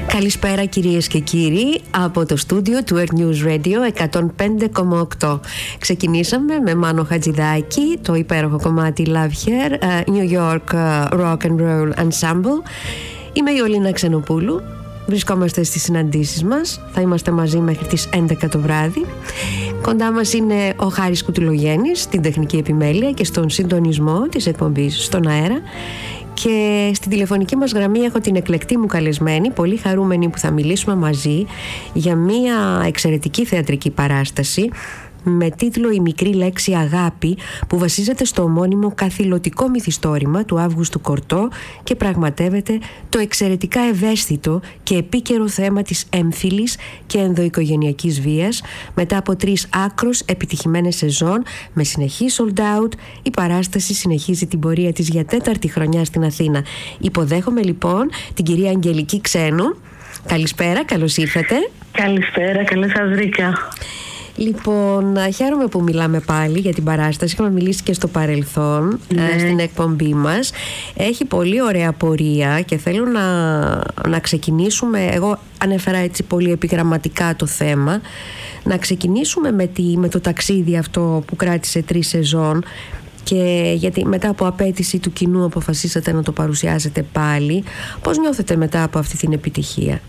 Καλησπέρα κυρίες και κύριοι από το στούντιο του Earth News Radio 105,8. Ξεκινήσαμε με Μάνο Χατζηδάκη, το υπέροχο κομμάτι Love Here, New York Rock and Roll Ensemble. Είμαι η Ολίνα Ξενοπούλου. Βρισκόμαστε στις συναντήσεις μας. Θα είμαστε μαζί μέχρι τις 11 το βράδυ. Κοντά μας είναι ο Χάρης Κουτουλογέννης στην τεχνική επιμέλεια και στον συντονισμό της εκπομπής στον αέρα. Και στην τηλεφωνική μας γραμμή έχω την εκλεκτή μου καλεσμένη, πολύ χαρούμενη που θα μιλήσουμε μαζί για μια εξαιρετική θεατρική παράσταση με τίτλο «Η μικρή λέξη αγάπη», που βασίζεται στο ομώνυμο καθηλωτικό μυθιστόρημα του Αύγουστου Κορτό και πραγματεύεται το εξαιρετικά ευαίσθητο και επίκαιρο θέμα της έμφυλης και ενδοοικογενειακής βίας. Μετά από 3 άκρως επιτυχημένες σεζόν με συνεχή sold out, η παράσταση συνεχίζει την πορεία της για 4η χρονιά στην Αθήνα. Υποδέχομαι λοιπόν την κυρία Αγγελική Ξένου. Καλησπέρα, καλώς ήρθατε. Καλησπέρα, καλώς σας βρήκα. Λοιπόν, χαίρομαι που μιλάμε πάλι για την παράσταση. Είχαμε μιλήσει και στο παρελθόν, στην εκπομπή μας. Έχει πολύ ωραία πορεία και θέλω να ξεκινήσουμε. Εγώ ανέφερα έτσι πολύ επιγραμματικά το θέμα. Να ξεκινήσουμε με το ταξίδι αυτό που κράτησε 3 σεζόν. Και γιατί μετά από απέτηση του κοινού αποφασίσατε να το παρουσιάσετε πάλι. Πώς νιώθετε μετά από αυτή την επιτυχία?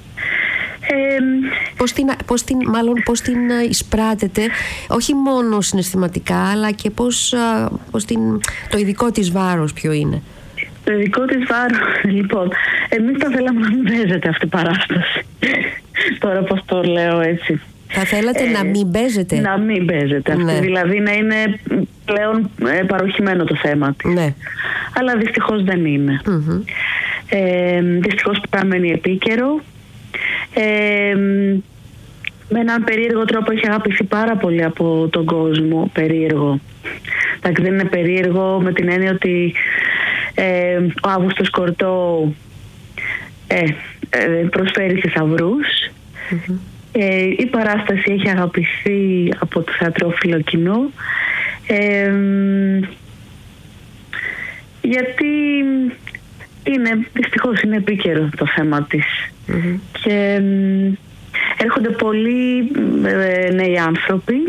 Πώς την εισπράτετε, όχι μόνο συναισθηματικά, αλλά και το ειδικό της βάρος ποιο είναι? Το ειδικό της βάρος, λοιπόν, εμείς θα θέλαμε να μην παίζετε αυτή η παράσταση. Τώρα πώς το λέω έτσι. Θα θέλατε να μην παίζετε? Να μην παίζετε αυτή, ναι. Δηλαδή να είναι πλέον παροχημένο το θέμα της. Ναι. Αλλά δυστυχώς δεν είναι. Δυστυχώς παραμένει επίκαιρο. Με έναν περίεργο τρόπο έχει αγαπηθεί πάρα πολύ από τον κόσμο. Περίεργο. Εντάξει, δεν είναι περίεργο με την έννοια ότι ο Αύγουστος Κορτό προσφέρει θησαυρούς. Η παράσταση έχει αγαπηθεί από το θεατρόφιλο κοινό, γιατί δυστυχώς είναι επίκαιρο το θέμα της. Και έρχονται πολλοί νέοι άνθρωποι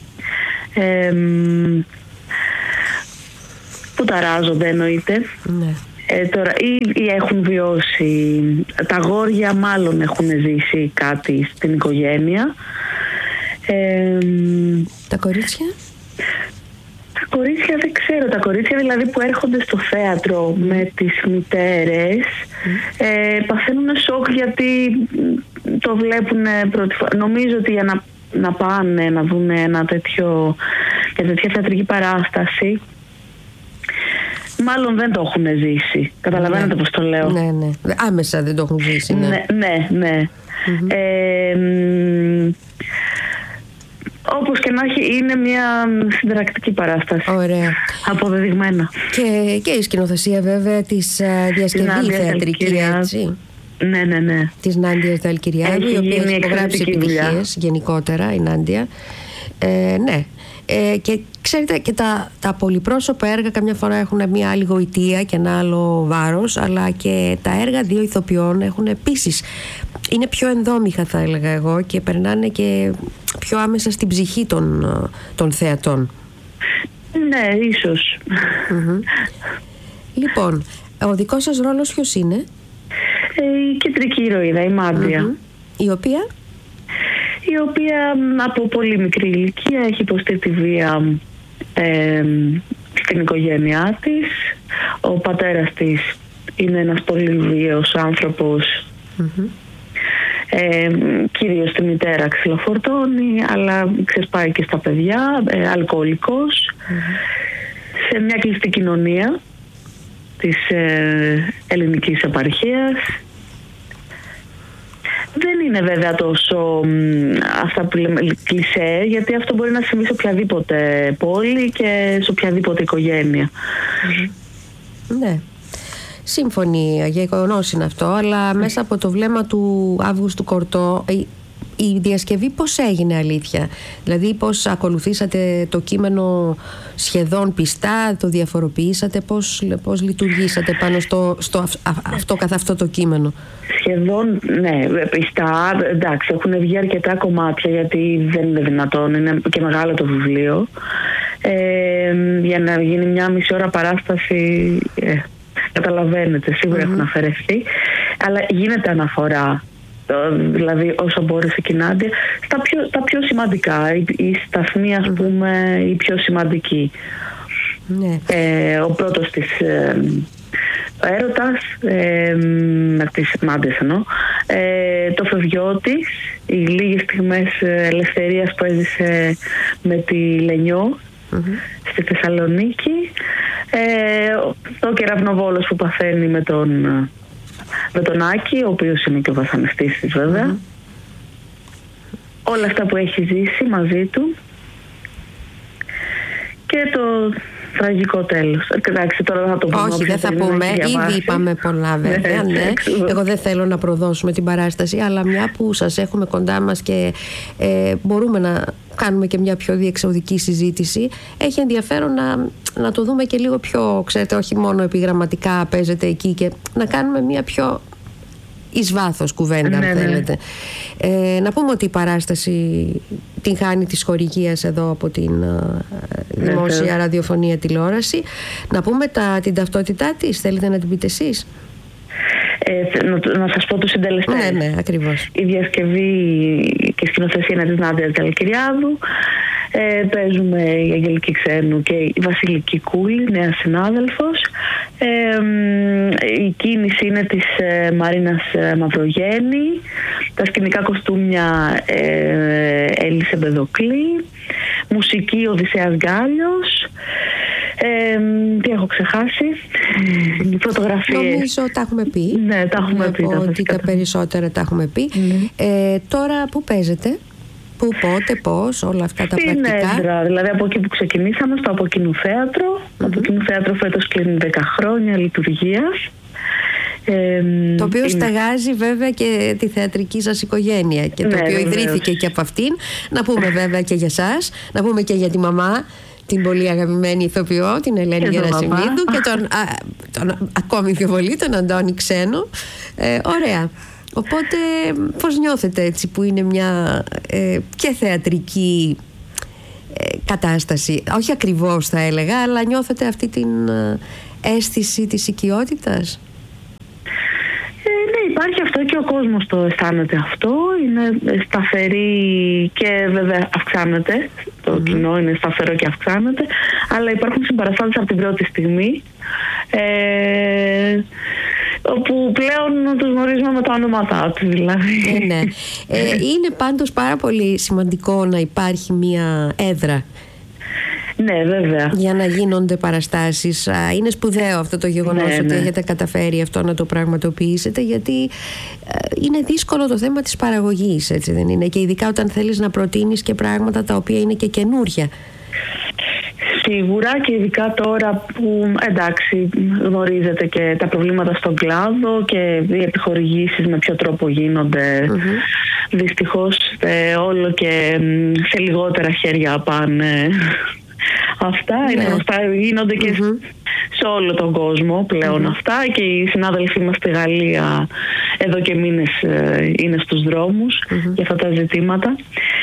που ταράζονται, εννοείται. Τώρα ή έχουν βιώσει, τα αγόρια μάλλον έχουν ζήσει κάτι στην οικογένεια. Τα κορίτσια? Τα κορίτσια δεν ξέρω. Τα κορίτσια δηλαδή που έρχονται στο θέατρο με τις μητέρες παθαίνουν σοκ, γιατί το βλέπουν πρώτη φορά. Νομίζω ότι για να πάνε να δουν μια τέτοια θεατρική παράσταση, μάλλον δεν το έχουν ζήσει. Καταλαβαίνετε πώς το λέω? Ναι. Άμεσα δεν το έχουν ζήσει. Ναι. Όπως και να έχει, είναι μια συνταρακτική παράσταση. Ωραία. Αποδεδειγμένα. Και η σκηνοθεσία βέβαια της διασκευή θεατρική, έτσι. Ναι. Της Νάντιας Δαλκυριάδου, η οποία έχει υπογράψει επιτυχίες γενικότερα, η Νάντια. Ναι. Και ξέρετε, και τα πολυπρόσωπα έργα καμιά φορά έχουν μια άλλη γοητεία και ένα άλλο βάρος, αλλά και τα έργα 2 ηθοποιών έχουν επίσης, είναι πιο ενδόμηχα θα έλεγα εγώ, και περνάνε και πιο άμεσα στην ψυχή των θεατών. Ναι, ίσως. Λοιπόν, ο δικός σας ρόλος ποιος είναι? Η κεντρική ηρωίδα, η Μάντια. Η οποία από πολύ μικρή ηλικία έχει υποστεί τη βία στην οικογένειά της. Ο πατέρας της είναι ένας πολύ βίαιος άνθρωπος. Κυρίως τη μητέρα ξυλοφορτώνει, αλλά ξεσπάει και στα παιδιά, αλκοολικός. Σε μια κλειστή κοινωνία της ελληνικής επαρχίας. Δεν είναι βέβαια τόσο αυτά που λέμε κλισέ, γιατί αυτό μπορεί να συμβεί σε οποιαδήποτε πόλη και σε οποιαδήποτε οικογένεια. Ναι. Σύμφωνη, γεγονός είναι αυτό, αλλά μέσα από το βλέμμα του Αύγουστου Κορτό η διασκευή πώς έγινε αλήθεια? Δηλαδή πώς ακολουθήσατε το κείμενο σχεδόν πιστά, το διαφοροποιήσατε, πώς λειτουργήσατε πάνω στο καθ' αυτό το κείμενο? Σχεδόν, ναι, πιστά. Εντάξει, έχουν βγει αρκετά κομμάτια, γιατί δεν είναι δυνατόν, είναι και μεγάλο το βιβλίο. Για να γίνει μια μισή ώρα παράσταση, καταλαβαίνετε, σίγουρα έχουν αφαιρεθεί. Αλλά γίνεται αναφορά, δηλαδή όσο μπόρεσε η Νάντια, στα πιο σημαντικά, η σταθμή, ας πούμε, η πιο σημαντική. Ναι. Ο πρώτος της έρωτας, με τις μάντες εννοώ, το φευγιό της, οι λίγες στιγμές ελευθερίας που έζησε με τη Λενιό στη Θεσσαλονίκη, ο κεραυνοβόλος που παθαίνει με τον Άκη, ο οποίος είναι και ο βασανιστής της βέβαια. Όλα αυτά που έχει ζήσει μαζί του και το τραγικό τέλος. Εντάξει, τώρα θα το πούμε. Όχι, δεν θα πούμε. Ήδη είπαμε πολλά, βέβαια. Ναι. Εγώ δεν θέλω να προδώσουμε την παράσταση, αλλά μια που σας έχουμε κοντά μας και μπορούμε να κάνουμε και μια πιο διεξοδική συζήτηση, έχει ενδιαφέρον να το δούμε και λίγο πιο, ξέρετε, όχι μόνο επιγραμματικά παίζεται εκεί, και να κάνουμε μια πιο εις βάθος κουβέντα, αν θέλετε. Να πούμε ότι η παράσταση την χάνει της χορηγίας εδώ από την δημόσια ραδιοφωνία τηλεόραση. Να πούμε την ταυτότητά της, θέλετε να την πείτε εσείς? Να σας πω τους συντελεστές. Ναι, ακριβώς. Η διασκευή και σκηνοθεσία είναι της Νάντιας Καλκυριάδου. Παίζουμε η Αγγελική Ξένου και η Βασιλική Κούλη, νέα συνάδελφος. Η κίνηση είναι της Μαρίνας Μαυρογέννη. Τα σκηνικά κοστούμια Έλισσε Μπεδοκλή. Μουσική Οδυσσέας Γκάλιος. Τι έχω ξεχάσει? Φωτογραφίες. Νομίζω τα έχουμε πει. Ναι, τα έχουμε πει. Ότι τα περισσότερα τα έχουμε πει. Τώρα που παίζετε? Πού, πότε, πώς, όλα αυτά τα πρακτικά? Στην Έδρα, δηλαδή από εκεί που ξεκινήσαμε, στο Αποκοινού Θέατρο. Το Αποκοινού Θέατρο φέτος κλείνει 10 χρόνια λειτουργίας. Το οποίο στεγάζει βέβαια και τη θεατρική σας οικογένεια και το οποίο ιδρύθηκε και από αυτήν. Να πούμε βέβαια και για σας, να πούμε και για τη μαμά, την πολύ αγαπημένη ηθοποιό, την Ελένη Γερασιμίδου, και τον ακόμη πιο πολύ, τον Αντώνη Ξένο. Ωραία. Οπότε πώς νιώθετε έτσι που είναι μια και θεατρική κατάσταση? Όχι ακριβώς θα έλεγα, αλλά νιώθετε αυτή την αίσθηση της οικειότητας? Ναι, υπάρχει αυτό και ο κόσμος το αισθάνεται αυτό. Είναι σταθερή και βέβαια αυξάνεται. Το κοινό είναι σταθερό και αυξάνεται. Αλλά υπάρχουν συμπαραστάτες από την πρώτη στιγμή, όπου πλέον τους γνωρίζουμε με τα ονόματά τους, δηλαδή. Ναι. Είναι πάντως πάρα πολύ σημαντικό να υπάρχει μια έδρα. Ναι, βέβαια. Για να γίνονται παραστάσεις. Είναι σπουδαίο αυτό το γεγονός ότι έχετε καταφέρει αυτό να το πραγματοποιήσετε, γιατί είναι δύσκολο το θέμα της παραγωγής, έτσι δεν είναι? Και ειδικά όταν θέλεις να προτείνεις και πράγματα τα οποία είναι και καινούρια. Σίγουρα, και ειδικά τώρα που, εντάξει, γνωρίζετε και τα προβλήματα στον κλάδο και οι επιχορηγήσεις με ποιο τρόπο γίνονται. Δυστυχώς όλο και σε λιγότερα χέρια πάνε αυτά. Είναι αυτά, γίνονται και σε όλο τον κόσμο πλέον αυτά, και οι συνάδελφοί μας στη Γαλλία εδώ και μήνες είναι στους δρόμους για αυτά τα ζητήματα.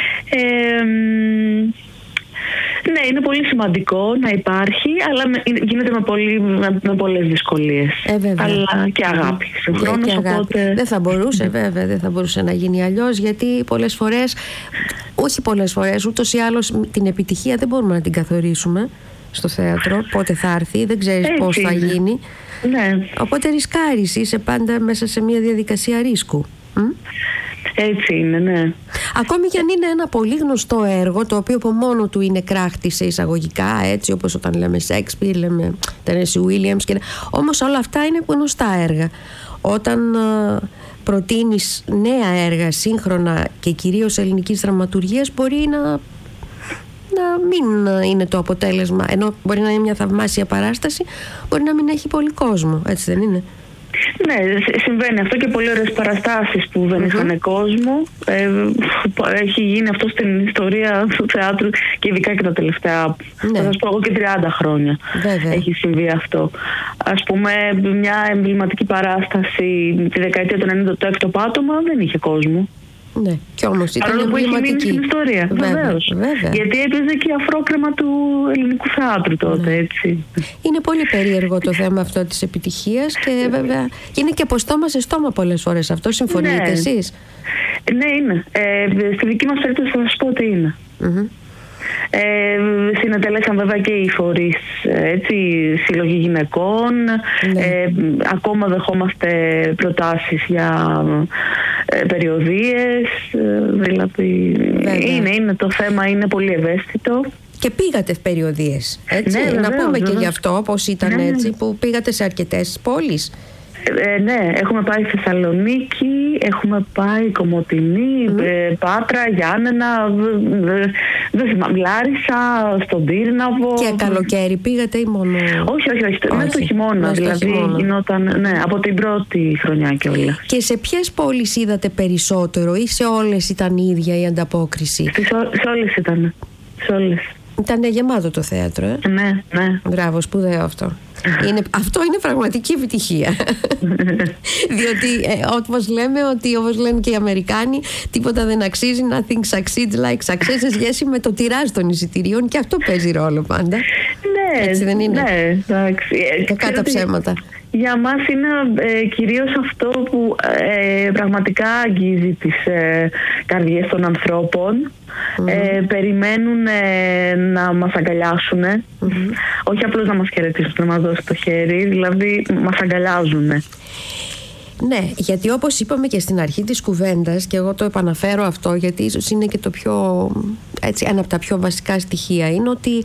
Ναι, είναι πολύ σημαντικό να υπάρχει, αλλά γίνεται με πολλές δυσκολίες. Αλλά και αγάπη. Και οπότε... Δεν θα μπορούσε, βέβαια, δεν θα μπορούσε να γίνει αλλιώς, γιατί πολλές φορές, όχι πολλές φορές, ούτως ή άλλως την επιτυχία δεν μπορούμε να την καθορίσουμε στο θέατρο, πότε θα έρθει, δεν ξέρεις πώς θα γίνει. Ναι. Οπότε ρισκάρεις, είσαι πάντα μέσα σε μια διαδικασία ρίσκου. Έτσι είναι, ναι. Ακόμη και αν είναι ένα πολύ γνωστό έργο, το οποίο από μόνο του είναι κράχτη σε εισαγωγικά, έτσι όπως όταν λέμε Σέξπιρ, λέμε Τένεσι Βίλιαμς, όμως όλα αυτά είναι γνωστά έργα. Όταν προτείνεις νέα έργα, σύγχρονα και κυρίως ελληνικής δραματουργίας, μπορεί να μην είναι το αποτέλεσμα, ενώ μπορεί να είναι μια θαυμάσια παράσταση, μπορεί να μην έχει πολύ κόσμο, έτσι δεν είναι? Ναι, συμβαίνει αυτό και πολύ ωραίες παραστάσεις που δεν είχαν κόσμο. Έχει γίνει αυτό στην ιστορία του θεάτρου και ειδικά και τα τελευταία, θα σας πω εγώ, και 30 χρόνια. Βέβαια. Έχει συμβεί αυτό. Ας πούμε, μια εμβληματική παράσταση τη δεκαετία του 90, το Έκτο Πάτωμα, δεν είχε κόσμο. Ναι, κι όμως ήταν εμβληματική στην ιστορία. Βεβαίως. Γιατί έπαιζε και η αφρόκρεμα του ελληνικού θεάτρου τότε, έτσι. Είναι πολύ περίεργο το θέμα αυτό της επιτυχίας και βέβαια είναι και από στόμα σε στόμα πολλές φορές αυτό. Συμφωνείτε εσείς? Ναι, είναι. Στη δική μας περίπτωση θα σας πω ότι είναι. Συνετέλεσαν βέβαια και οι φορείς, σύλλογοι γυναικών. Ακόμα δεχόμαστε προτάσεις για περιοδίες. Δηλαδή είναι το θέμα, είναι πολύ ευαίσθητο. Και πήγατε περιοδίες, έτσι. Ναι, να βεβαίως, πούμε βεβαίως. και γι' αυτό πώς ήταν, έτσι, που πήγατε σε αρκετές πόλεις. Ναι, έχουμε πάει Θεσσαλονίκη, έχουμε πάει Κομοτηνή, Πάτρα, Γιάννενα, Λάρισα, στον Τύρναβο. Και καλοκαίρι πήγατε ή μόνο? Όχι, μέσα στο χειμώνα. Δηλαδή γινόταν, από την πρώτη χρονιά κιόλας. Και σε ποιες πόλεις είδατε περισσότερο ή σε όλες ήταν η ίδια η ανταπόκριση? Σε όλες ήταν. Σε όλες. Ήταν γεμάτο το θέατρο, Ναι. Μπράβο, σπουδαίο αυτό. Αυτό είναι πραγματική επιτυχία. Διότι όπως λέμε, όπως λένε και οι Αμερικάνοι, τίποτα δεν αξίζει, nothing succeeds like success, σε σχέση με το τιράζ των εισιτηρίων, και αυτό παίζει ρόλο πάντα. Ναι, έτσι δεν είναι? Ναι, εντάξει. Κακά τα ψέματα. Για μας είναι κυρίως αυτό που πραγματικά αγγίζει τις καρδιές των ανθρώπων. Περιμένουν να μας αγκαλιάσουν. Όχι απλώς να μας χαιρετήσουν, να μας δώσουν το χέρι, δηλαδή μας αγκαλιάζουν. Ναι, γιατί όπως είπαμε και στην αρχή της κουβέντας, και εγώ το επαναφέρω αυτό γιατί ίσως είναι και το πιο, έτσι, ένα από τα πιο βασικά στοιχεία, είναι ότι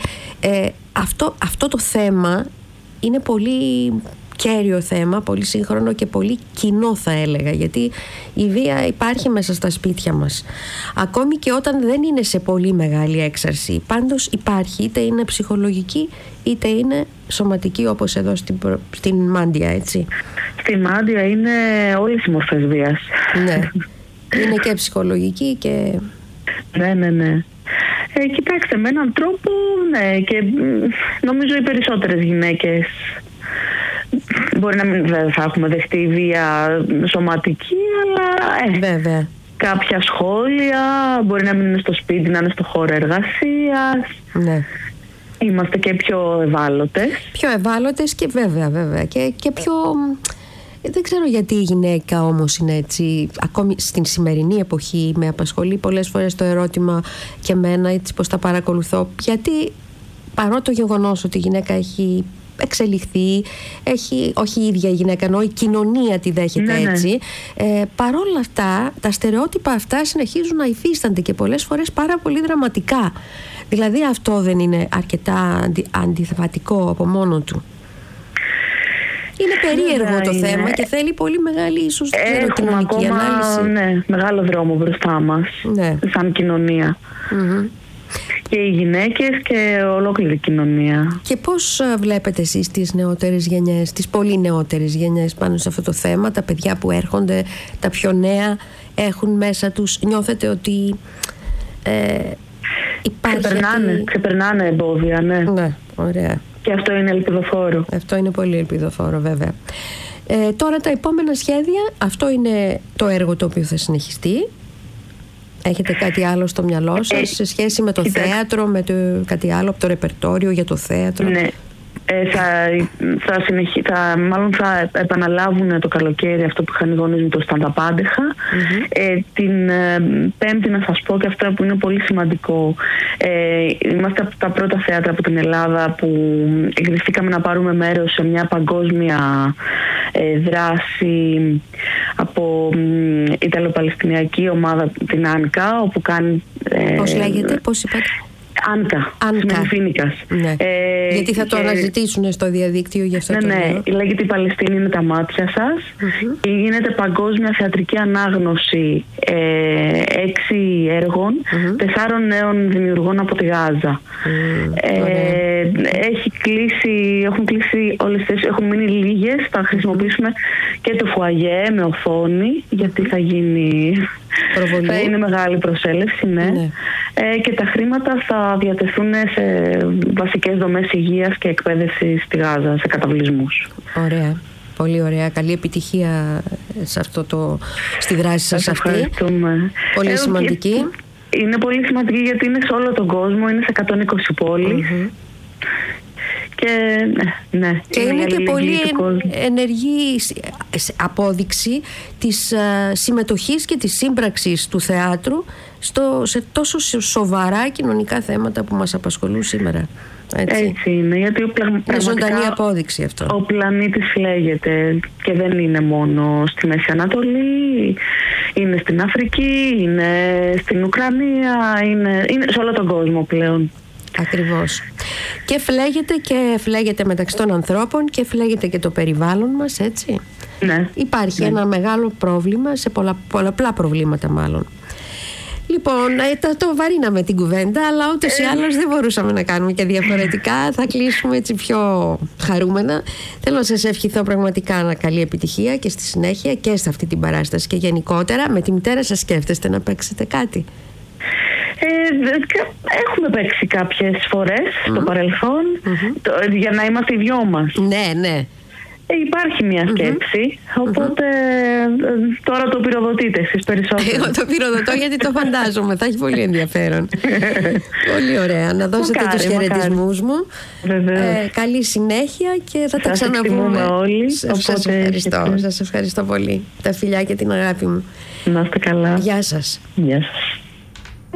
αυτό το θέμα είναι πολύ κέριο θέμα, πολύ σύγχρονο και πολύ κοινό, θα έλεγα, γιατί η βία υπάρχει μέσα στα σπίτια μας, ακόμη και όταν δεν είναι σε πολύ μεγάλη έξαρση. Πάντως υπάρχει, είτε είναι ψυχολογική είτε είναι σωματική, όπως εδώ στην Μάντια, έτσι. Στη Μάντια είναι όλες οι μορφές βίας. Ναι, είναι και ψυχολογική και... Ναι. Κοιτάξτε, με έναν τρόπο, ναι, και νομίζω οι περισσότερες γυναίκες μπορεί να μην θα έχουμε δεχτεί βία σωματική, αλλά βέβαια. Κάποια σχόλια, μπορεί να μην είναι στο σπίτι, να είναι στο χώρο εργασίας. Ναι. Είμαστε και πιο ευάλωτες. Πιο ευάλωτες και βέβαια και πιο... Δεν ξέρω γιατί η γυναίκα όμως είναι έτσι, ακόμη στην σημερινή εποχή με απασχολεί πολλές φορές το ερώτημα και εμένα, έτσι πως τα παρακολουθώ, γιατί παρότι το γεγονός ότι η γυναίκα έχει εξελιχθεί, όχι η ίδια η γυναίκα, ενώ η κοινωνία τη δέχεται έτσι, παρόλα αυτά τα στερεότυπα αυτά συνεχίζουν να υφίστανται και πολλές φορές πάρα πολύ δραματικά. Δηλαδή αυτό δεν είναι αρκετά αντιθεβατικό από μόνο του? Είναι περίεργο το θέμα και θέλει πολύ μεγάλη ίσως κοινωνική ανάλυση. Ναι, μεγάλο δρόμο μπροστά μας, σαν κοινωνία. Και οι γυναίκες και ολόκληρη κοινωνία. Και πώς βλέπετε εσείς τις νεότερες γενιές, τις πολύ νεότερες γενιές πάνω σε αυτό το θέμα, τα παιδιά που έρχονται, τα πιο νέα, έχουν μέσα τους, νιώθετε ότι υπάρχει... Ξεπερνάνε εμπόδια, Ναι, ωραία. Και αυτό είναι ελπιδοφόρο. Αυτό είναι πολύ ελπιδοφόρο, βέβαια. Τώρα τα επόμενα σχέδια, αυτό είναι το έργο το οποίο θα συνεχιστεί. Έχετε κάτι άλλο στο μυαλό σας σε σχέση με το θέατρο, με κάτι άλλο από το ρεπερτόριο για το θέατρο? Ναι. Μάλλον θα επαναλάβουν το καλοκαίρι αυτό που είχαν οι γονείς μου, το Στανταπάντεχα. Την Πέμπτη, να σας πω και αυτό που είναι πολύ σημαντικό, είμαστε από τα πρώτα θέατρα από την Ελλάδα που εγκριθήκαμε να πάρουμε μέρος σε μια παγκόσμια δράση από Ιταλο-Παλαιστινιακή ομάδα, την Άνκα, όπου κάνει... Πώς λέγεται, πώς είπατε? Άνκα. Φίνικας. Ναι. Γιατί θα το αναζητήσουν στο διαδίκτυο για αυτό το ναι. Λέγεται «Η Παλαιστίνη είναι τα μάτια σας». Και γίνεται παγκόσμια θεατρική ανάγνωση 6 έργων 4 νέων δημιουργών από τη Γάζα. Έχουν κλείσει όλες τις, έχουν μείνει λίγες. Θα χρησιμοποιήσουμε και το φουαγέ με οθόνη, γιατί θα γίνει... Προβολή. Θα είναι μεγάλη προσέλευση, ναι. Και τα χρήματα θα διατεθούν σε βασικές δομές υγείας και εκπαίδευση στη Γάζα, σε καταβλισμούς. Ωραία. Πολύ ωραία. Καλή επιτυχία σε στη δράση σας αυτή. Ευχαριστούμε. Πολύ σημαντική. Είναι πολύ σημαντική γιατί είναι σε όλο τον κόσμο, είναι σε 120 πόλεις. Και είναι και πολύ ενεργή απόδειξη της συμμετοχής και της σύμπραξης του θεάτρου σε τόσο σοβαρά κοινωνικά θέματα που μας απασχολούν σήμερα. Έτσι είναι, γιατί είναι ζωντανή απόδειξη αυτό. Ο πλανήτης φλέγεται και δεν είναι μόνο στη Μέση Ανατολή, είναι στην Αφρική, είναι στην Ουκρανία, είναι σε όλο τον κόσμο πλέον. Ακριβώς. Και φλέγεται μεταξύ των ανθρώπων και φλέγεται και το περιβάλλον μας, έτσι. Ναι. Υπάρχει ένα μεγάλο πρόβλημα, σε πολλαπλά προβλήματα μάλλον. Λοιπόν, το βαρύναμε την κουβέντα, αλλά ούτως ή άλλως δεν μπορούσαμε να κάνουμε και διαφορετικά. Θα κλείσουμε έτσι πιο χαρούμενα. Θέλω να σας ευχηθώ πραγματικά καλή επιτυχία και στη συνέχεια και σε αυτή την παράσταση και γενικότερα. Με τη μητέρα σας σκέφτεστε να παίξετε κάτι? Έχουμε παίξει κάποιες φορές στο παρελθόν, για να είμαστε οι δυο μας. Ναι. Υπάρχει μια σκέψη, οπότε τώρα το πυροδοτείτε εσείς περισσότερο. Εγώ το πυροδοτώ γιατί το φαντάζομαι, θα έχει πολύ ενδιαφέρον. Πολύ ωραία, να δώσετε τους χαιρετισμούς μου. Καλή συνέχεια και θα τα ξαναπούμε όλοι. Σας ευχαριστώ πολύ. Τα φιλιά και την αγάπη μου. Να είστε καλά. Γεια σας. Γεια σας.